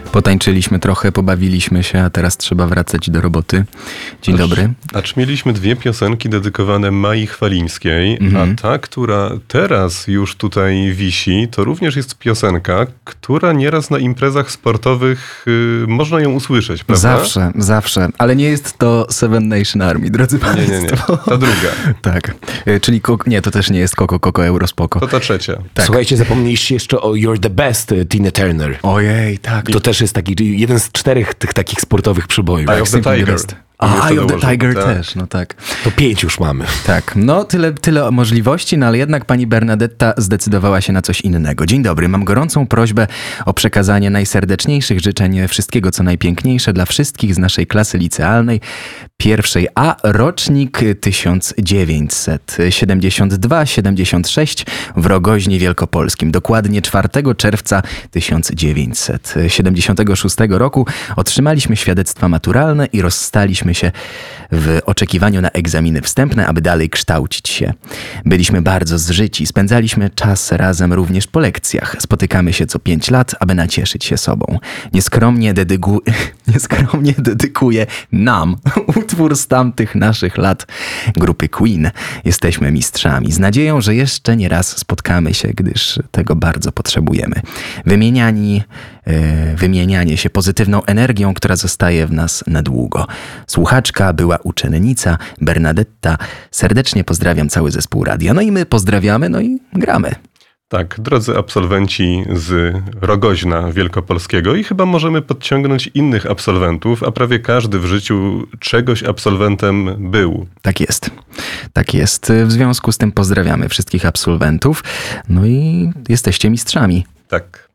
Potańczyliśmy trochę, pobawiliśmy się, a teraz trzeba wracać do roboty. Dzień dobry. Acz mieliśmy 2 piosenki dedykowane Mai Chwalińskiej, a ta, która teraz już tutaj wisi, to również jest piosenka, która nieraz na imprezach sportowych można ją usłyszeć, prawda? Zawsze. Ale nie jest to Seven Nation Army, drodzy państwo. Nie. Ta druga. Tak. Czyli to też nie jest Koko Eurospoko. To ta trzecia. Tak. Słuchajcie, zapomnieliście jeszcze o You're the Best, Tina Turner. Ojej, tak. To też jest taki jeden z 4 tych takich sportowych przybojów. Eye of the Tiger. Eye of the Tiger też, no tak. To 5 już mamy. Tak, no tyle możliwości, no ale jednak pani Bernadetta zdecydowała się na coś innego. Dzień dobry, mam gorącą prośbę o przekazanie najserdeczniejszych życzeń wszystkiego, co najpiękniejsze dla wszystkich z naszej klasy licealnej, pierwszej A, rocznik 1972-76 w Rogoźnie Wielkopolskim. Dokładnie 4 czerwca 1976 roku otrzymaliśmy świadectwa maturalne i rozstaliśmy się w oczekiwaniu na egzaminy wstępne, aby dalej kształcić się. Byliśmy bardzo zżyci, spędzaliśmy czas razem również po lekcjach. Spotykamy się co 5 lat, aby nacieszyć się sobą. Nieskromnie dedykuję nam utwór z tamtych naszych lat grupy Queen. Jesteśmy mistrzami. Z nadzieją, że jeszcze nie raz spotkamy się, gdyż tego bardzo potrzebujemy. Wymienianie się pozytywną energią, która zostaje w nas na długo. Słuchaczka, była uczennica, Bernadetta. Serdecznie pozdrawiam cały zespół radia. No i my pozdrawiamy, no i gramy. Tak, drodzy absolwenci z Rogoźna Wielkopolskiego i chyba możemy podciągnąć innych absolwentów, a prawie każdy w życiu czegoś absolwentem był. Tak jest. Tak jest. W związku z tym pozdrawiamy wszystkich absolwentów. No i jesteście mistrzami. Tak.